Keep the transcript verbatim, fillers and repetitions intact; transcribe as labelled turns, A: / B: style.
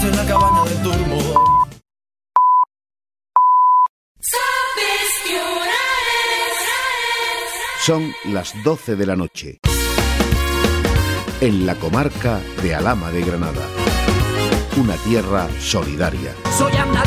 A: quedaste en la cabaña del turmo.
B: ¿Sabes qué hora es?
C: Son las doce de la noche. En la comarca de Alhama de Granada. Una tierra solidaria.
A: Soy